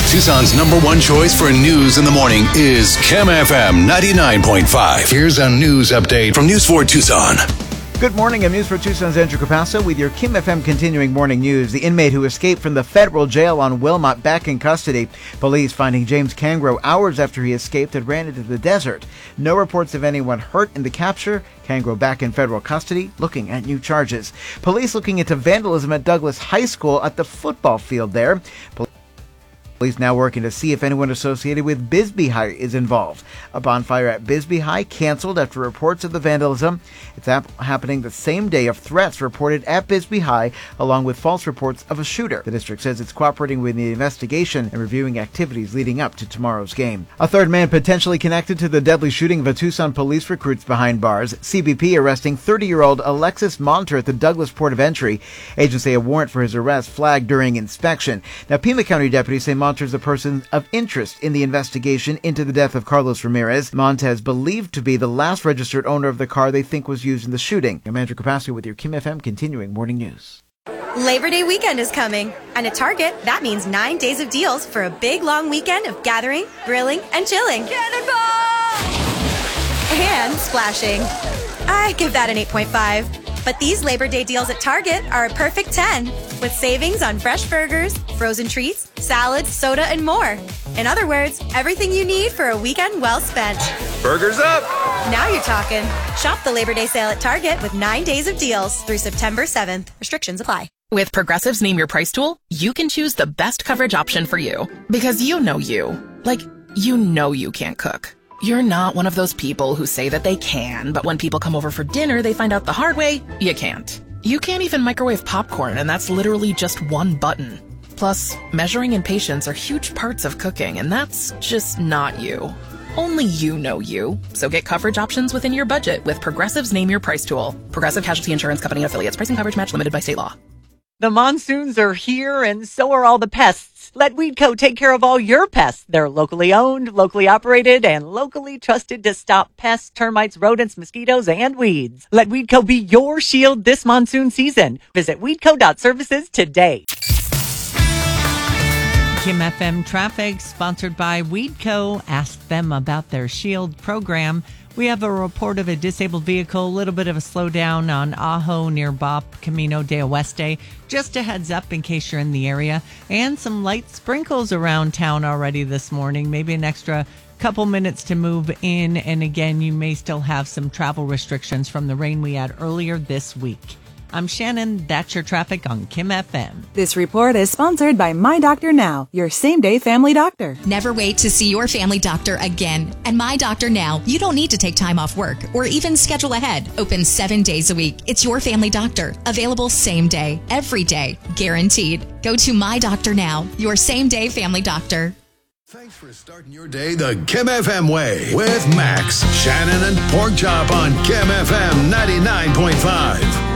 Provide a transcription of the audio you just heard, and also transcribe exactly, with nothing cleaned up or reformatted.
Tucson's number one choice for news in the morning is Kim F M ninety-nine point five. Here's a news update from News four Tucson. Good morning. I'm News four Tucson's Andrew Capasso with your Kim F M continuing morning news. The inmate who escaped from the federal jail on Wilmot back in custody. Police finding James Cangro hours after he escaped and ran into the desert. No reports of anyone hurt in the capture. Cangro back in federal custody, looking at new charges. Police looking into vandalism at Douglas High School at the football field there. Police now working to see if anyone associated with Bisbee High is involved. A bonfire at Bisbee High canceled after reports of the vandalism. It's ap- happening the same day of threats reported at Bisbee High, along with false reports of a shooter. The district says it's cooperating with the investigation and reviewing activities leading up to tomorrow's game. A third man potentially connected to the deadly shooting of a Tucson police recruits behind bars. C B P arresting thirty-year-old Alexis Monter at the Douglas Port of Entry. Agents say a warrant for his arrest flagged during inspection. Now, Pima County deputies say Monter is a person of interest in the investigation into the death of Carlos Ramirez. Montez believed to be the last registered owner of the car they think was used in the shooting. I'm Andrew Capasso with your Kim F M continuing morning news. Labor Day weekend is coming, and at Target, that means nine days of deals for a big long weekend of gathering, grilling, and chilling. Cannonball! And splashing. I give that an eight point five. But these Labor Day deals at Target are a perfect ten, with savings on fresh burgers, frozen treats, salads, soda, and more. In other words, everything you need for a weekend well spent. Burgers up! Now you're talking. Shop the Labor Day sale at Target with nine days of deals through September seventh. Restrictions apply. With Progressive's Name Your Price tool, you can choose the best coverage option for you. Because you know you. Like, you know you can't cook. You're not one of those people who say that they can, but when people come over for dinner, they find out the hard way, you can't. You can't even microwave popcorn, and that's literally just one button. Plus, measuring and patience are huge parts of cooking, and that's just not you. Only you know you. So get coverage options within your budget with Progressive's Name Your Price tool. Progressive Casualty Insurance Company and affiliates. Pricing coverage match limited by state law. The monsoons are here, and so are all the pests. Let Weedco take care of all your pests. They're locally owned, locally operated, and locally trusted to stop pests, termites, rodents, mosquitoes, and weeds. Let Weedco be your shield this monsoon season. Visit weedco dot services today. Kim F M Traffic, sponsored by Weedco. Ask them about their Shield program. We have a report of a disabled vehicle, a little bit of a slowdown on Ajo near Bop Camino de Oeste. Just a heads up in case you're in the area. And some light sprinkles around town already this morning. Maybe an extra couple minutes to move in. And again, you may still have some travel restrictions from the rain we had earlier this week. I'm Shannon. That's your traffic on Kim F M. This report is sponsored by My Doctor Now, your same-day family doctor. Never wait to see your family doctor again. And My Doctor Now, you don't need to take time off work or even schedule ahead. Open seven days a week. It's your family doctor. Available same day, every day, guaranteed. Go to My Doctor Now, your same-day family doctor. Thanks for starting your day the Kim F M way with Max, Shannon, and Pork Chop on Kim F M ninety-nine point five.